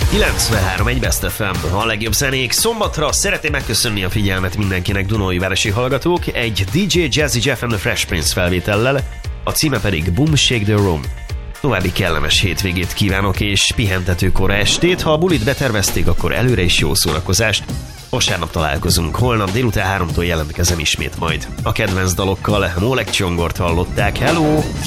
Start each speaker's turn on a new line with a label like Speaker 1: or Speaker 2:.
Speaker 1: 93.1 Best FM, a legjobb zenék szombatra. Szeretném megköszönni a figyelmet mindenkinek, Dunaújvárosi hallgatók, egy DJ Jazzy Jeff and the Fresh Prince felvétellel, a címe pedig Boom Shake the Room. További kellemes hétvégét kívánok és pihentető kora estét. Ha a bulit betervezték, akkor előre is jó szórakozást. Vasárnap találkozunk, holnap délután 3-tól jelentkezem ismét majd. A kedvenc dalokkal Oleg Csongort hallották. Hello!